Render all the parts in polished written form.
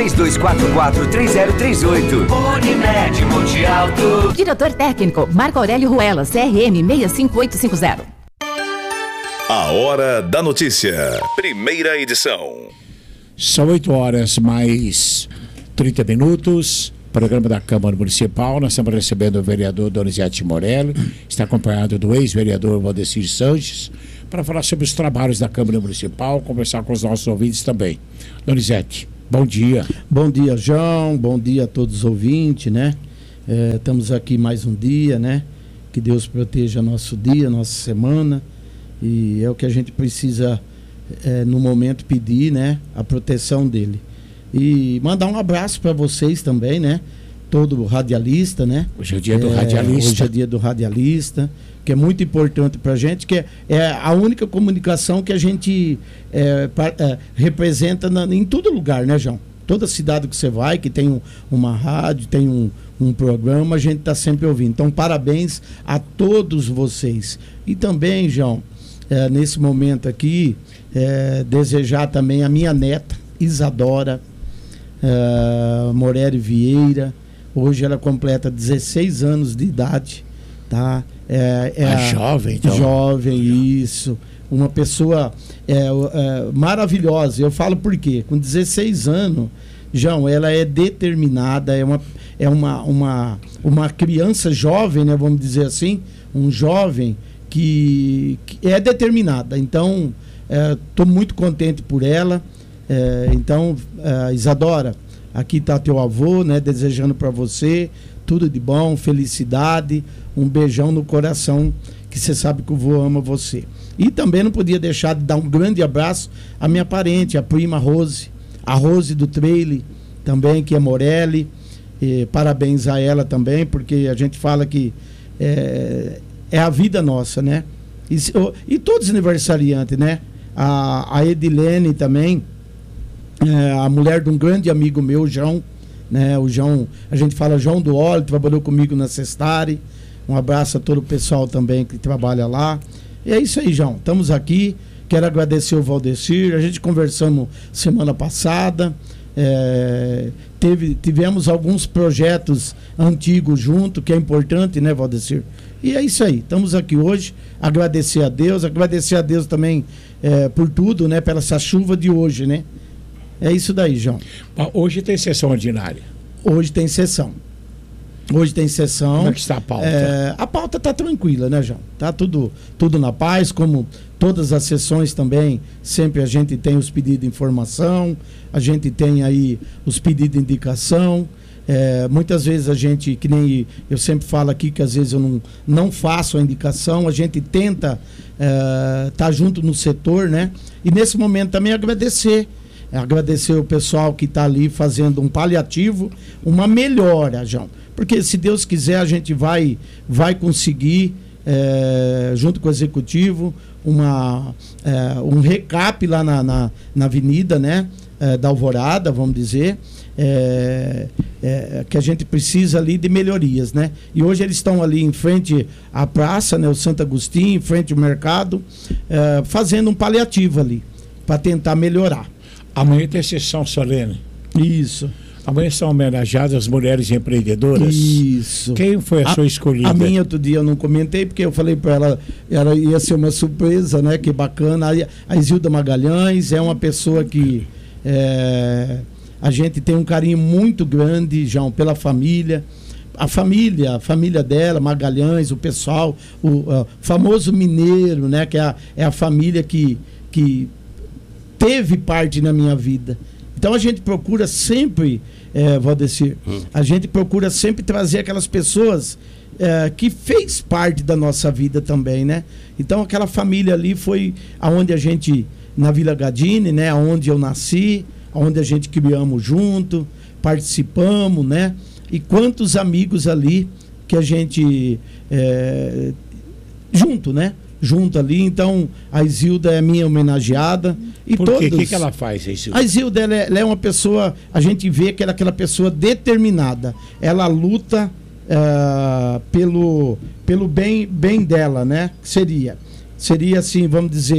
3244-3038. Unimed Monte Alto. Diretor técnico, Marco Aurélio Ruela, CRM 65850. A Hora da Notícia, primeira edição. São 8 horas mais 30 minutos. Programa da Câmara Municipal. Nós estamos recebendo o vereador Donizete Morelli. Está acompanhado do ex-vereador Valdecir Sanches, para falar sobre os trabalhos da Câmara Municipal, conversar com os nossos ouvintes também. Donizete, bom dia. Bom dia, João. Bom dia a todos os ouvintes, né? Estamos aqui mais um dia, né? Que Deus proteja nosso dia, nossa semana. E é o que a gente precisa, no momento, pedir, né? A proteção dele. E mandar um abraço para vocês também, né? Todo radialista, né? Hoje é o dia do radialista. Hoje é dia do radialista, que é muito importante para a gente, que é a única comunicação que a gente representa em todo lugar, né, João? Toda cidade que você vai, que tem uma rádio, tem um programa, a gente está sempre ouvindo. Então, parabéns a todos vocês. E também, João, nesse momento aqui, desejar também a minha neta, Isadora Morelli Vieira. Hoje ela completa 16 anos de idade, tá? Jovem, então. Jovem, isso. Uma pessoa maravilhosa. Eu falo por quê? Com 16 anos, João, ela é determinada, é uma criança jovem, né? Vamos dizer assim, um jovem que é determinada. Então, estou muito contente por ela. Então, Isadora, aqui está teu avô, né? Desejando para você tudo de bom, felicidade, um beijão no coração, que você sabe que o vô ama você. E também não podia deixar de dar um grande abraço à minha parente, a prima Rose, a Rose do Trailer, também, que é Morelli. Parabéns a ela também, porque a gente fala que é a vida nossa, né? E todos os aniversariantes, né? A Edilene também, a mulher de um grande amigo meu, o João, né? O João, a gente fala João do Óleo, trabalhou comigo na Sestari. Um abraço a todo o pessoal também que trabalha lá. E é isso aí, João. Estamos aqui. Quero agradecer o Valdecir. A gente conversamos semana passada. Tivemos alguns projetos antigos junto, que é importante, né, Valdecir? E é isso aí. Estamos aqui hoje. Agradecer a Deus também por tudo, né? Pela essa chuva de hoje, né? É isso daí, João. Hoje tem sessão ordinária. Hoje tem sessão. Como é que está a pauta? A pauta está tranquila, né, João? Está tudo na paz, como todas as sessões também. Sempre a gente tem os pedidos de informação, a gente tem aí os pedidos de indicação. Muitas vezes a gente, que nem eu sempre falo aqui, que às vezes eu não faço a indicação, a gente tenta estar junto no setor, né? E nesse momento também agradecer o pessoal que está ali fazendo um paliativo, uma melhora, João. Porque se Deus quiser, a gente vai conseguir, junto com o executivo, um recap lá na avenida, né? Da Alvorada, vamos dizer, que a gente precisa ali de melhorias, né? E hoje eles estão ali em frente à praça, né? O Santo Agostinho, em frente ao mercado, fazendo um paliativo ali, para tentar melhorar. Amanhã tem sessão solene. Isso. Amanhã são homenageadas as mulheres empreendedoras. Isso. Quem foi a sua escolhida? A minha outro dia eu não comentei, porque eu falei para ela ia ser uma surpresa, né? Que bacana. A Isilda Magalhães é uma pessoa que a gente tem um carinho muito grande, João, pela família. A família dela, Magalhães, o pessoal, o famoso mineiro, né? Que é a família que teve parte na minha vida. Então a gente procura sempre, Valdecir, a gente procura sempre trazer aquelas pessoas que fez parte da nossa vida também, né? Então aquela família ali foi aonde a gente, na Vila Gadini, né? Onde eu nasci, onde a gente criamos junto, participamos, né? E quantos amigos ali que a gente junto, né? Junto ali. Então a Isilda é minha homenageada. E por quê? todos... O que ela faz, a Isilda? A Isilda, ela é uma pessoa, a gente vê que ela é aquela pessoa determinada. Ela luta pelo bem dela, né? Seria assim, vamos dizer,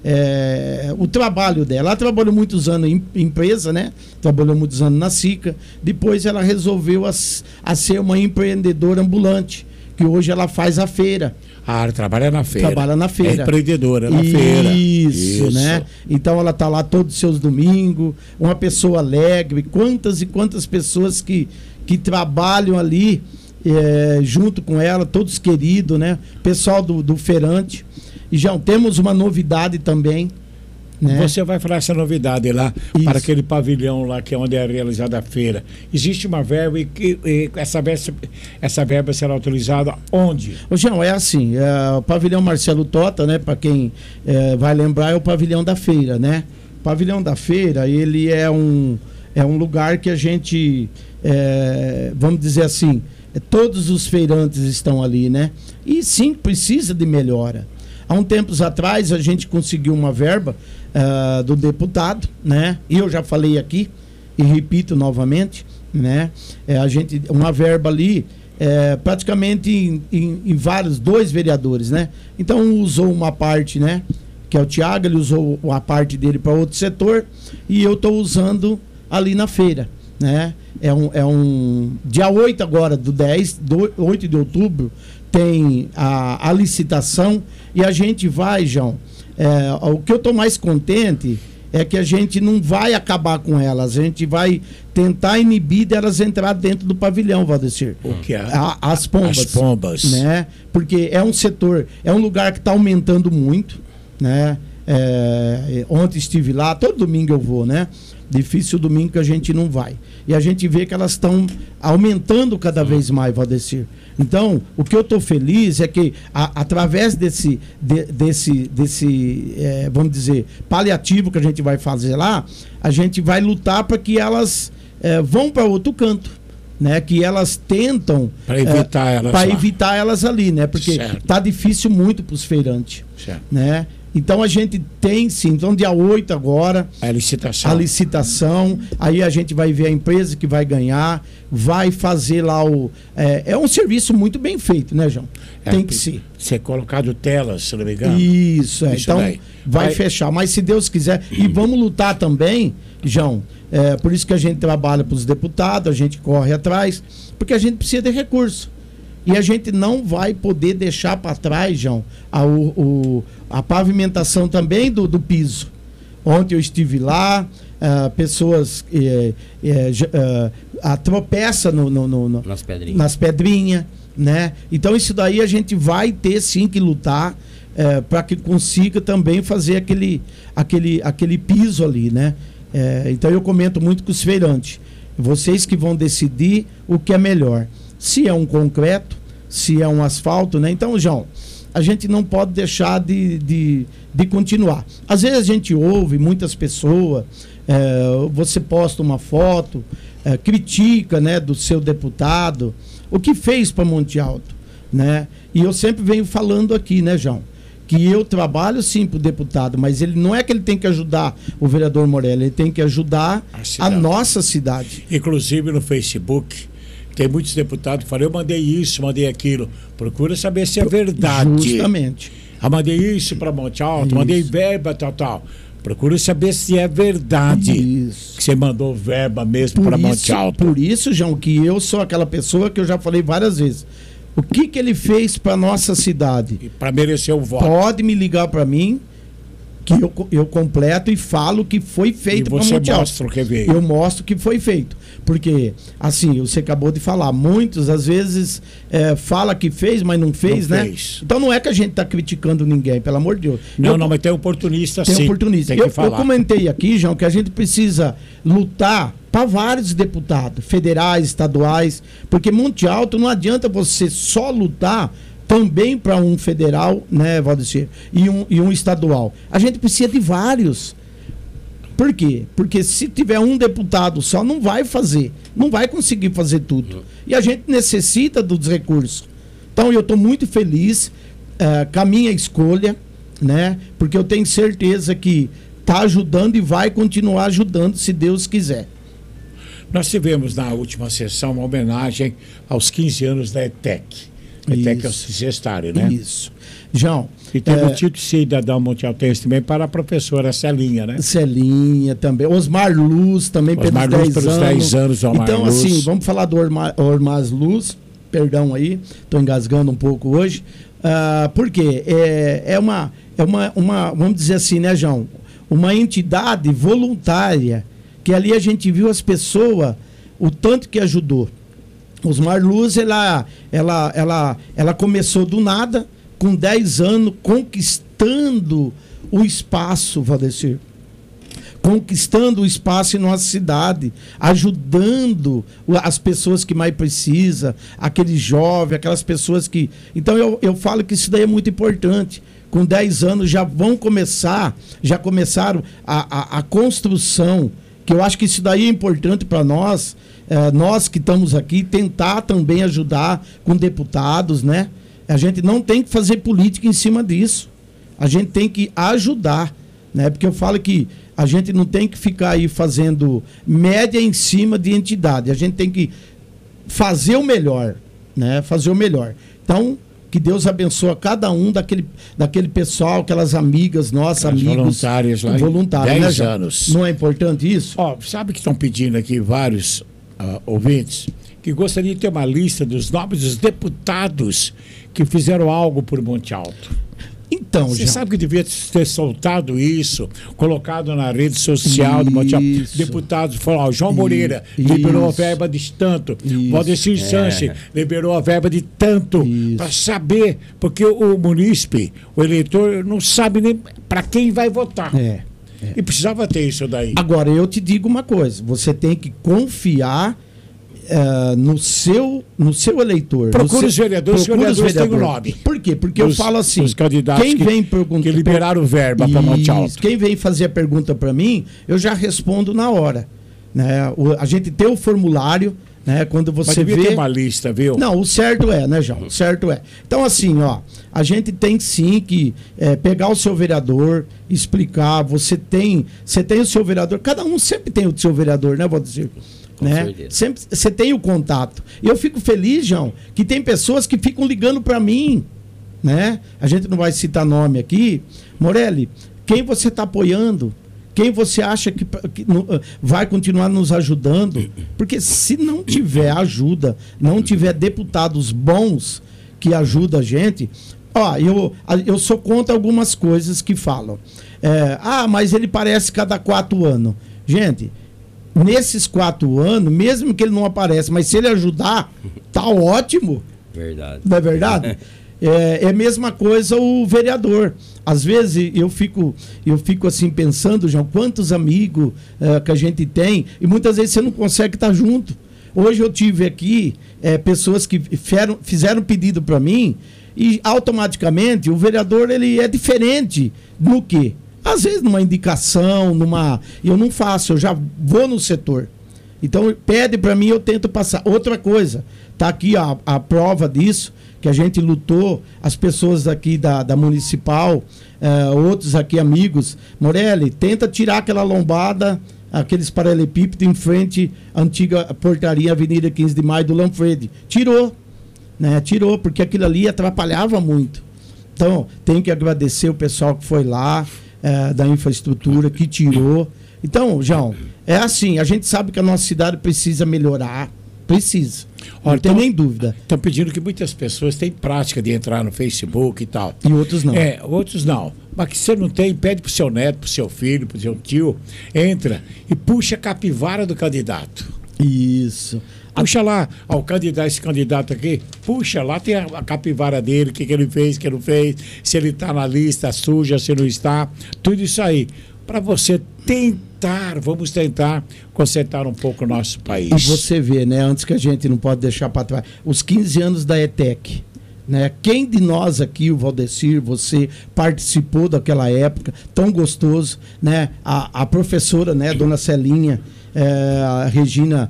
o trabalho dela. Ela trabalhou muitos anos em empresa, né? Trabalhou muitos anos na SICA. Depois ela resolveu a ser uma empreendedora ambulante, que hoje ela faz a feira. Ela trabalha na feira. Trabalha na feira. É empreendedora na feira. Isso, né? Então ela tá lá todos os seus domingos, uma pessoa alegre. Quantas e quantas pessoas que trabalham ali junto com ela, todos queridos, né? Pessoal do feirante. E já temos uma novidade também, né? Você vai falar essa novidade lá, Isso. para aquele pavilhão lá que é onde é realizada a feira. Existe uma verba e essa verba será utilizada onde? Ô, João, é assim, o pavilhão Marcelo Tota, né? Para quem vai lembrar, é o pavilhão da feira, né? O pavilhão da feira, ele é um lugar que a gente, vamos dizer assim, todos os feirantes estão ali, né? E sim, precisa de melhora. Há um tempos atrás a gente conseguiu uma verba do deputado, né? E eu já falei aqui e repito novamente, né? Uma verba ali praticamente em vários, 2 vereadores, né? Então um usou uma parte, né? Que é o Thiago, ele usou a parte dele para outro setor e eu estou usando ali na feira, né? Dia 8 agora, do 8 de outubro, tem a licitação e a gente vai, João. O que eu estou mais contente é que a gente não vai acabar com elas, a gente vai tentar inibir delas entrar dentro do pavilhão, Valdecir. O que é? As pombas. As pombas. Né? Porque é um setor, é um lugar que está aumentando muito, né? Ontem estive lá, todo domingo eu vou, né? Difícil domingo que a gente não vai. E a gente vê que elas estão aumentando cada vez mais, Valdecir. Então, o que eu estou feliz é que, através desse vamos dizer, paliativo que a gente vai fazer lá, a gente vai lutar para que elas vão para outro canto, né? Que elas tentam para evitar elas ali, né? Porque tá difícil muito para os feirantes, né? Então a gente tem sim, então dia 8 agora a licitação, aí a gente vai ver a empresa que vai ganhar, vai fazer lá é um serviço muito bem feito, né, João? Tem que ser colocado telas, se não me engano. Isso, então vai fechar, mas se Deus quiser, e vamos lutar também, João, por isso que a gente trabalha para os deputados, a gente corre atrás, porque a gente precisa de recurso. E a gente não vai poder deixar para trás, João, a pavimentação também do piso. Ontem eu estive lá, pessoas tropeçam nas pedrinhas, né? Então isso daí a gente vai ter sim que lutar para que consiga também fazer aquele piso ali, né? Então eu comento muito com os feirantes. Vocês que vão decidir o que é melhor. Se é um concreto, se é um asfalto, né? Então, João, a gente não pode deixar de continuar. Às vezes a gente ouve muitas pessoas, você posta uma foto, critica, né, do seu deputado, o que fez para Monte Alto, né? E eu sempre venho falando aqui, né, João, que eu trabalho sim para o deputado, mas ele não é que ele tem que ajudar o vereador Morelli, ele tem que ajudar a nossa cidade. Inclusive no Facebook, tem muitos deputados que falam, eu mandei isso, mandei aquilo. Procura saber se é verdade. Justamente. Eu mandei isso para Monte Alto, mandei verba, tal. Procura saber se é verdade que você mandou verba mesmo para Monte Alto. Por isso, João, que eu sou aquela pessoa que eu já falei várias vezes. O que ele fez para nossa cidade? Para merecer o voto. Pode me ligar para mim, que eu completo e falo que foi feito para Monte Alto. Você mostra o que veio. Eu mostro que foi feito. Porque, assim, você acabou de falar, muitos às vezes fala que fez, mas não fez, né? Então não é que a gente está criticando ninguém, pelo amor de Deus. Não, mas tem oportunista sim. Tem oportunista. Tem que falar. Eu comentei aqui, João, que a gente precisa lutar para vários deputados, federais, estaduais, porque Monte Alto não adianta você só lutar também para um federal, né, Valdecir, e um estadual. A gente precisa de vários. Por quê? Porque se tiver um deputado só, não vai conseguir fazer tudo. E a gente necessita dos recursos. Então eu estou muito feliz com a minha escolha, né? Porque eu tenho certeza que está ajudando e vai continuar ajudando, se Deus quiser. Nós tivemos na última sessão uma homenagem aos 15 anos da ETEC. ETEC é o gestário, né? Isso. João. E tem o título cidadão montialtense também para a professora Celinha, né? Celinha também. Osmar Luz também Osmar pelos Luz 10 pelos anos. 10 anos, Osmar então, Luz. assim, vamos falar do Osmar Luz. Perdão aí, estou engasgando um pouco hoje. Por quê? É uma, vamos dizer assim, né, João? Uma entidade voluntária, que ali a gente viu as pessoas, o tanto que ajudou. Osmar Luz, ela começou do nada, com 10 anos, conquistando o espaço, Valdecir. Conquistando o espaço em nossa cidade, ajudando as pessoas que mais precisam, aqueles jovens, aquelas pessoas que... Então eu falo que isso daí é muito importante. Com 10 anos já começaram a construção, que eu acho que isso daí é importante para nós, nós que estamos aqui, tentar também ajudar com deputados, né? A gente não tem que fazer política em cima disso. A gente tem que ajudar, né? Porque eu falo que a gente não tem que ficar aí fazendo média em cima de entidade. A gente tem que fazer o melhor, né? Fazer o melhor. Então, que Deus abençoe cada um daquele pessoal, aquelas amigas nossas, amigos voluntários lá, voluntários, 10 né, anos. Não é importante isso? Sabe que estão pedindo aqui vários ouvintes que gostariam de ter uma lista dos nomes dos deputados que fizeram algo por Monte Alto. Então, você sabe que devia ter soltado isso, colocado na rede social do Monte Alto. Deputados falaram, João Moreira liberou a verba de tanto, Valdecir Sanches liberou a verba de tanto, para saber, porque o munícipe, o eleitor, não sabe nem para quem vai votar. E precisava ter isso daí. Agora, eu te digo uma coisa, você tem que confiar no seu eleitor. Procura os vereadores, os vereadores têm o nome. Por quê? Porque eu falo assim, os candidatos quem vem perguntar, que liberaram verba para Monte Alto. Quem vem fazer a pergunta para mim, eu já respondo na hora. Né? A gente tem o formulário, né? Quando você Mas devia vê... ter uma lista, viu? Não, o certo é, né, João? O certo é. Então, assim, a gente tem sim que pegar o seu vereador, explicar, você tem o seu vereador, cada um sempre tem o seu vereador, né, Valdecir? Né? Sempre você tem o contato. E eu fico feliz, João, que tem pessoas que ficam ligando para mim, né? A gente não vai citar nome aqui. Morelli, quem você está apoiando? Quem você acha que vai continuar nos ajudando? Porque se não tiver ajuda, não tiver deputados bons que ajudam a gente... eu sou contra algumas coisas que falam. Mas ele parece cada 4 anos. Gente... Nesses 4 anos, mesmo que ele não apareça, mas se ele ajudar, tá ótimo. Verdade. Não é verdade? É a mesma coisa o vereador. Às vezes eu fico assim pensando, João, quantos amigos que a gente tem, e muitas vezes você não consegue estar junto. Hoje eu tive aqui pessoas que fizeram pedido para mim, e automaticamente o vereador ele é diferente no quê? Às vezes numa indicação, eu não faço, eu já vou no setor. Então pede para mim, eu tento passar. Outra coisa, tá aqui a prova disso, que a gente lutou, as pessoas aqui da municipal, outros aqui amigos. Morelli, tenta tirar aquela lombada, aqueles paralelepípedos em frente à antiga portaria Avenida 15 de Maio do Lanfredi. Tirou, né? Tirou, porque aquilo ali atrapalhava muito. Então, tenho que agradecer o pessoal que foi lá, da infraestrutura, que tirou. Então, João, é assim, a gente sabe que a nossa cidade precisa melhorar, precisa. Não tem nem dúvida. Estão pedindo que muitas pessoas têm prática de entrar no Facebook e tal. E outros não. Outros não. Mas que você não tem, pede pro seu neto, pro seu filho, pro seu tio, entra e puxa a capivara do candidato. Isso. Puxa lá, esse candidato aqui, puxa lá, tem a capivara dele, o que ele fez, o que não fez, se ele está na lista suja, se não está, tudo isso aí. Para você vamos tentar consertar um pouco o nosso país. E você vê, né, antes que a gente não pode deixar para trás, os 15 anos da ETEC. Né? Quem de nós aqui, o Valdecir, você participou daquela época, tão gostoso, né? A professora, né, Dona Celinha, a Regina,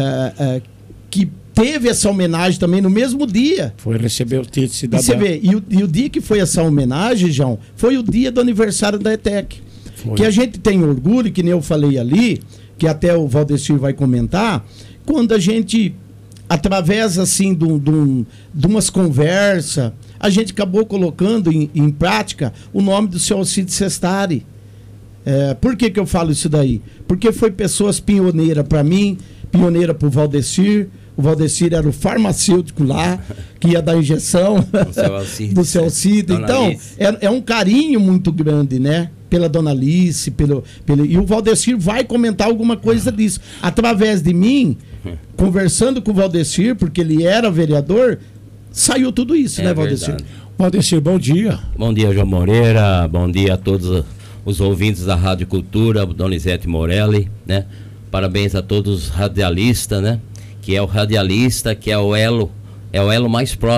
que teve essa homenagem também no mesmo dia. Foi receber o título de cidadão. E você vê, e o dia que foi essa homenagem, João, foi o dia do aniversário da ETEC. Foi. Que a gente tem orgulho, que nem eu falei ali, que até o Valdecir vai comentar, quando a gente através assim de umas conversas, a gente acabou colocando em prática o nome do seu Alcides Sestari. Por que eu falo isso daí? Porque foi pessoas pioneiras para mim, pioneira para o Valdecir. O Valdecir era o farmacêutico lá, que ia dar injeção do seu Alcides. Então, é um carinho muito grande, né? Pela Dona Alice, e o Valdecir vai comentar alguma coisa disso. Através de mim, conversando com o Valdecir, porque ele era vereador, saiu tudo isso, né, Valdecir? Verdade. Valdecir, bom dia. Bom dia, João Moreira. Bom dia a todos os ouvintes da Rádio Cultura, Donizete Morelli, né? Parabéns a todos os radialistas, né? Que é o radialista, que é o elo mais próximo